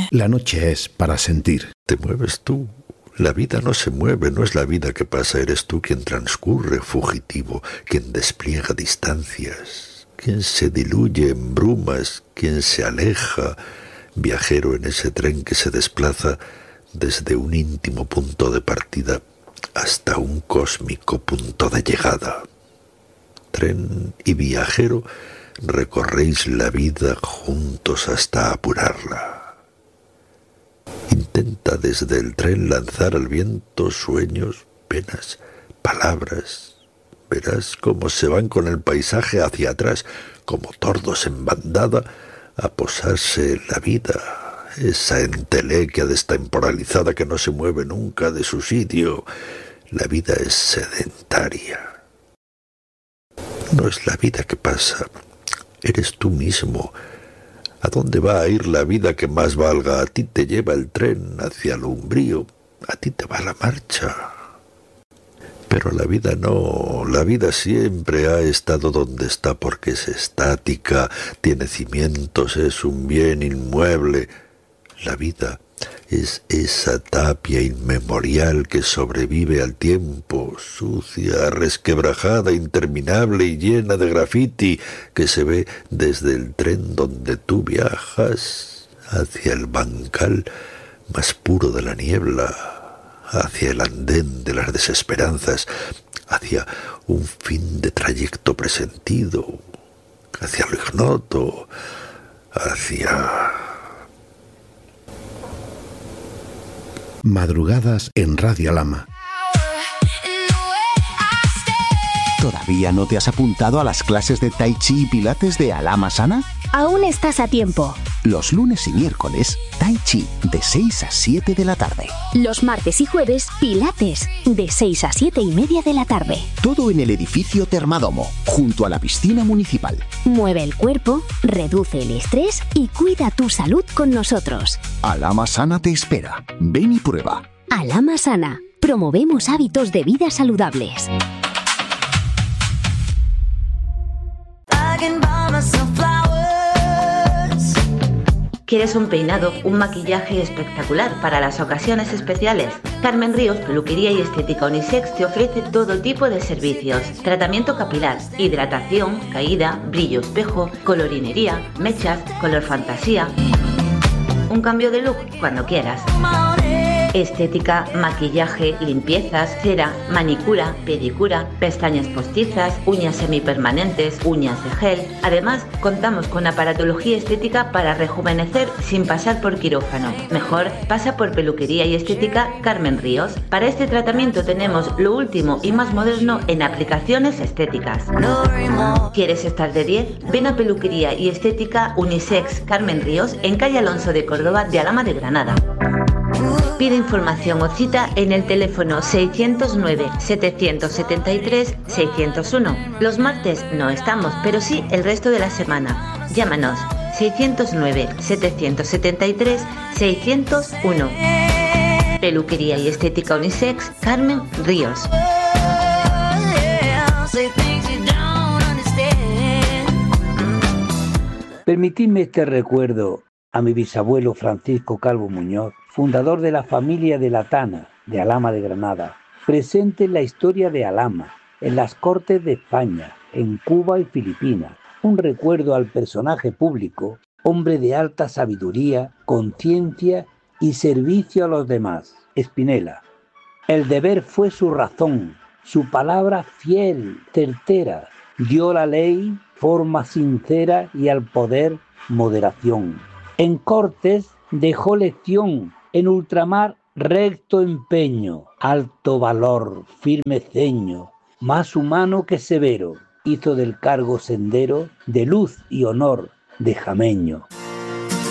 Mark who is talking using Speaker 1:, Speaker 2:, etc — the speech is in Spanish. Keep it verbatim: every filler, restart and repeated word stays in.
Speaker 1: La noche es para sentir.
Speaker 2: Te mueves tú. La vida no se mueve, no es la vida que pasa, eres tú quien transcurre fugitivo, quien despliega distancias, quien se diluye en brumas, quien se aleja, viajero en ese tren que se desplaza desde un íntimo punto de partida hasta un cósmico punto de llegada. Tren y viajero, recorréis la vida juntos hasta apurarla. Intenta desde el tren lanzar al viento sueños, penas, palabras. Verás cómo se van con el paisaje hacia atrás, como tordos en bandada, a posarse en la vida, esa entelequia destemporalizada que no se mueve nunca de su sitio. La vida es sedentaria. No es la vida que pasa, eres tú mismo. ¿A dónde va a ir la vida que más valga? A ti te lleva el tren hacia el umbrío, a ti te va la marcha. Pero la vida no, la vida siempre ha estado donde está porque es estática, tiene cimientos, es un bien inmueble. La vida es esa tapia inmemorial que sobrevive al tiempo, sucia, resquebrajada, interminable y llena de grafiti, que se ve desde el tren donde tú viajas hacia el bancal más puro de la niebla, hacia el andén de las desesperanzas, hacia un fin de trayecto presentido, hacia lo ignoto, hacia...
Speaker 1: Madrugadas en Radio Alhama.
Speaker 3: ¿Todavía no te has apuntado a las clases de Tai Chi y Pilates de Alhama Sana?
Speaker 4: Aún estás a tiempo.
Speaker 3: Los lunes y miércoles, Tai Chi de seis a siete de la tarde.
Speaker 4: Los martes y jueves, Pilates de seis a siete y media de la tarde.
Speaker 3: Todo en el edificio Termadomo, junto a la piscina municipal.
Speaker 4: Mueve el cuerpo, reduce el estrés y cuida tu salud con nosotros.
Speaker 3: Alhama Sana te espera. Ven y prueba.
Speaker 4: Alhama Sana. Promovemos hábitos de vida saludables.
Speaker 5: ¿Quieres un peinado, un maquillaje espectacular para las ocasiones especiales? Carmen Ríos, Peluquería y Estética Unisex te ofrece todo tipo de servicios. Tratamiento capilar, hidratación, caída, brillo espejo, colorinería, mechas, color fantasía. Un cambio de look cuando quieras. Estética, maquillaje, limpiezas, cera, manicura, pedicura, pestañas postizas, uñas semipermanentes, uñas de gel. Además, contamos con aparatología estética para rejuvenecer sin pasar por quirófano. Mejor, pasa por Peluquería y Estética Carmen Ríos. Para este tratamiento tenemos lo último y más moderno en aplicaciones estéticas. ¿Quieres estar de diez? Ven a Peluquería y Estética Unisex Carmen Ríos en calle Alonso de Córdoba de Alhama de Granada. Pide información o cita en el teléfono seiscientos nueve, setecientos setenta y tres, seiscientos uno. Los martes no estamos, pero sí el resto de la semana. Llámanos seiscientos nueve, setecientos setenta y tres, seiscientos uno. Peluquería y Estética Unisex Carmen Ríos.
Speaker 6: Permitidme este recuerdo a mi bisabuelo Francisco Calvo Muñoz, fundador de la familia de la Tana, de Alhama de Granada, presente en la historia de Alhama, en las Cortes de España, en Cuba y Filipinas. Un recuerdo al personaje público, hombre de alta sabiduría, conciencia y servicio a los demás, Espinela. El deber fue su razón, su palabra fiel, certera, dio la ley forma sincera y al poder moderación. En Cortes dejó lección, en ultramar recto empeño, alto valor, firme ceño, más humano que severo, hizo del cargo sendero de luz y honor de jameño.